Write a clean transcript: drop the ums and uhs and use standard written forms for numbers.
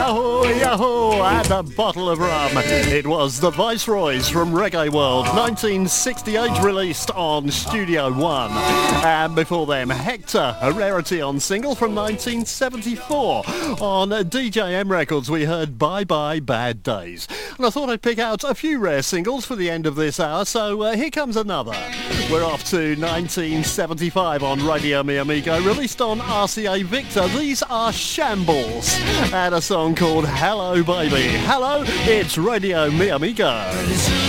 Yahoo, yahoo, and a bottle of rum. It was the Viceroys from Reggae World, 1968, released on Studio One. And before them, Hector, a rarity on single from 1974. On DJM Records, we heard Bye Bye Bad Days. And I thought I'd pick out a few rare singles for the end of this hour, so here comes another. We're off to 1975 on Radio Mi Amigo, released on RCA Victor. These are Shambles, and a song called Hello Baby. Hello, it's Radio Mi Amigo.